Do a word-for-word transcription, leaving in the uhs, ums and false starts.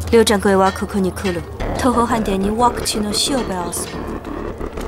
刘掌柜，我要考考你考了。头号汉店你挖个去侬小白老师。